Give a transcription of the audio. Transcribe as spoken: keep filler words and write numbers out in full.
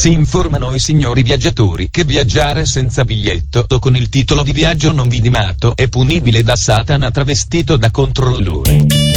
Si informano i signori viaggiatori che viaggiare senza biglietto o con il titolo di viaggio non vidimato è punibile da Satana travestito da controllore.